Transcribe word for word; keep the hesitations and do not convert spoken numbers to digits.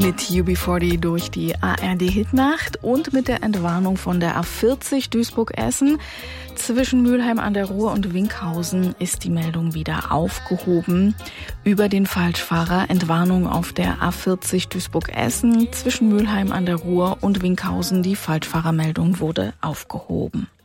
mit U B vierzig durch die A R D-Hitnacht und mit der Entwarnung von der A vierzig Duisburg-Essen. Zwischen Mülheim an der Ruhr und Winkhausen ist die Meldung wieder aufgehoben. Über den Falschfahrer Entwarnung auf der A vierzig Duisburg-Essen. Zwischen Mülheim an der Ruhr und Winkhausen die Falschfahrermeldung wurde aufgehoben.